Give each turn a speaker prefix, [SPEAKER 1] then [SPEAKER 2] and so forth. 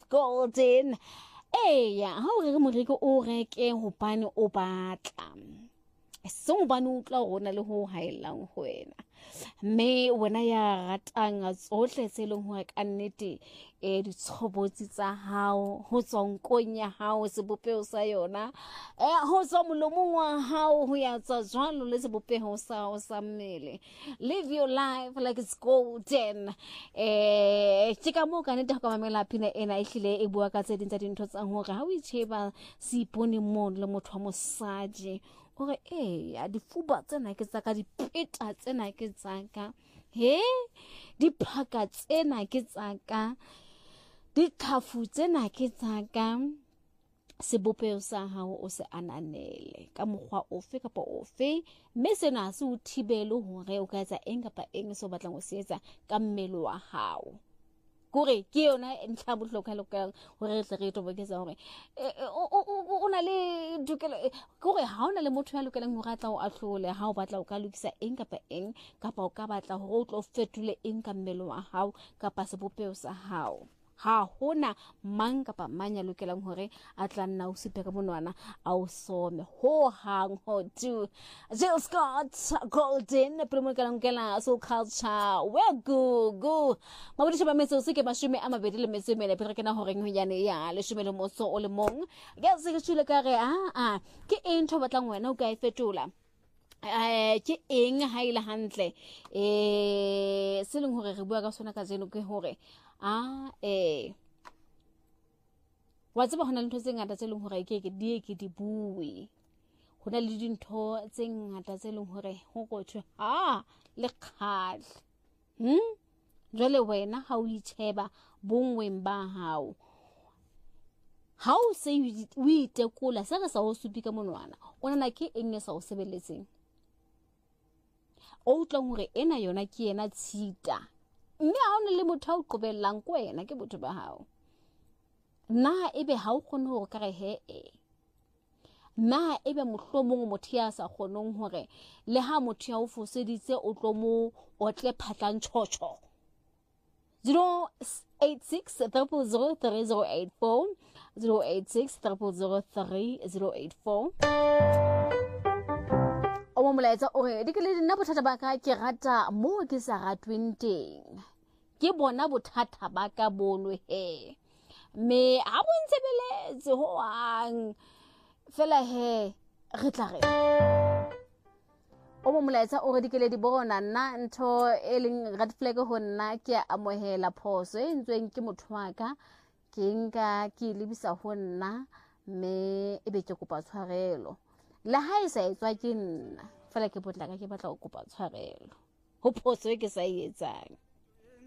[SPEAKER 1] Golden. Ya, ha o re moreki o reke hopane o batla. Song ba no tla rona le ho haelang ho wena. Me wena ya ratang tsohle tse leng hore ka nnete ditshobotsi tsa hao ho tsongkong ya hao sebopeo sa yona ho tswa molomong wa hao ho ya tsa jwalo le sebopeo sa hao sa mmele. Live your life like it's golden. Ke ka mo ka nnete ha ka mamela pina ena ehlile e bua ka tse ding tsa dintho tsa hore ha o itsheba seipone mo le motho wa mosadi ore difuba tsena ke tsaka, dipeta tsena ke tsaka, diphaka tsena ke tsaka, ditlhafu tsena ke tsaka. Sebopeo sa hao o se ananele ka mokgwa ofe kapa ofe, mme sena se o thibele hore o ka etsa eng kapa eng se o batlang o se etsa ka mmele wa hao. Kore ke yona ntlha bohlokwa lokang hore re tle re toboketsa hore o na le dukelo kore ha ona le motho ya lokelang hore a tla o ahlole ha o batla o ka lokisa eng kapa eng, kapa o ka batla hore o tlo fetole eng ka mmele wa hao kapa sebopeo sa hao. Ha hona mang kapa mang ya lokelang hore a tla nna o sipe ka monwana a o some ho hang ho do. Jill Scott Golden promo kala soul culture we go mabudi ba metso se ke mashome a mabedi le metso mele pere ke na hore ngonyane ya le shome le motso o le mong ke se ke tshile ka re ke eng tho batlang wena o ka e fetola. Ke eng ha ile hantle se leng hore re bua ka sona ka zeno ke hore wa tseba hona le ntho tse ngata tse leng hore ke di bue, hona le dintho tse ngata tse leng hore ho gothwe le khahle jwale wena ha o itsheba bongweng ba hao, ha o se o itekola se re sa o supi ka monwana o nana ke eng e sa o sebeletseng, o tla hore ena yona ke yena tshita, mme ha ona le motho o qobellang ko wena ke botho ba hao. Na ebe ha o kgone hore ka re na ebe mohlomong motho ya sa kgonong hore le ha motho ya o foseditse o tlo mo otle phatlang tjotjo. 086 000 3084 086 000 3084. O mo molaetsa o re di ke le nna bothata ba ka ke rata mo ke sa ratweng teng, ke bona bothata ba ka bono me ha bo ntshebeletse ho ang fela re tla re. O mo molaetsa o re di ke le di bona nna ntho e leng red flag ho nna ke amohela phoso e ntsweng ke motho wa ka, ke nka ke lebisa ho nna me ebe ke kopa tshwarelo le ha e sa etswa ke nna fela ke botla ka ke batla go kopa tshwarelo ho phoso e ke sa e etsang.